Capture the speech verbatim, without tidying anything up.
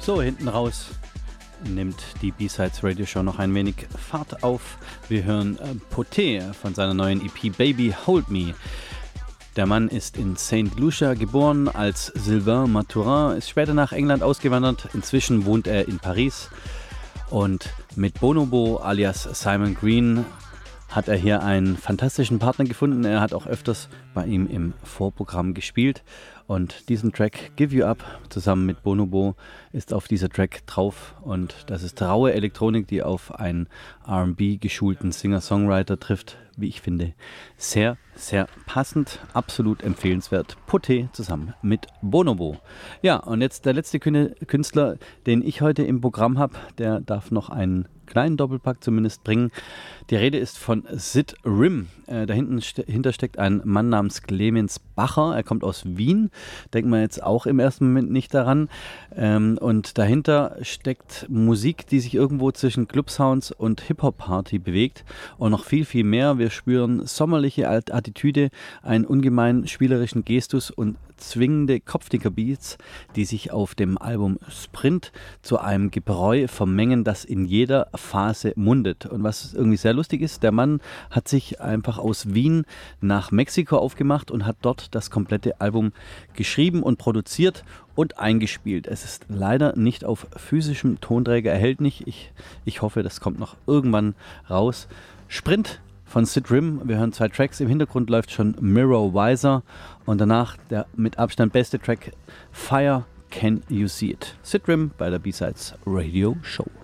So, hinten raus nimmt die B-Sides Radio Show noch ein wenig Fahrt auf. Wir hören äh, Poté von seiner neuen E P Baby Hold Me. Der Mann ist in Saint Lucia geboren als Sylvain Mathurin, ist später nach England ausgewandert. Inzwischen wohnt er in Paris und mit Bonobo alias Simon Green hat er hier einen fantastischen Partner gefunden. Er hat auch öfters bei ihm im Vorprogramm gespielt. Und diesen Track Give You Up zusammen mit Bonobo ist auf dieser Track drauf. Und das ist raue Elektronik, die auf einen R and B geschulten Singer-Songwriter trifft. Wie ich finde, sehr, sehr passend, absolut empfehlenswert. Poté zusammen mit Bonobo. Ja, und jetzt der letzte Künstler, den ich heute im Programm habe, der darf noch einen kleinen Doppelpack zumindest bringen. Die Rede ist von Sid Rim. Äh, dahinter ste- steckt ein Mann namens Clemens Bacher. Er kommt aus Wien. Denkt man jetzt auch im ersten Moment nicht daran. Ähm, und dahinter steckt Musik, die sich irgendwo zwischen Clubsounds und Hip-Hop-Party bewegt. Und noch viel, viel mehr. Wir spüren sommerliche Attitüde, einen ungemein spielerischen Gestus und zwingende Kopfnicker-Beats, die sich auf dem Album Sprint zu einem Gebräu vermengen, das in jeder Phase mundet. Und was irgendwie sehr lustig ist, der Mann hat sich einfach aus Wien nach Mexiko aufgemacht und hat dort das komplette Album geschrieben und produziert und eingespielt. Es ist leider nicht auf physischem Tonträger erhältlich. Ich, ich hoffe, das kommt noch irgendwann raus. Sprint von Sid Rim. Wir hören zwei Tracks. Im Hintergrund läuft schon Mirror Wiser und danach der mit Abstand beste Track Fire Can You See It. Sid Rim bei der B-Sides Radio Show.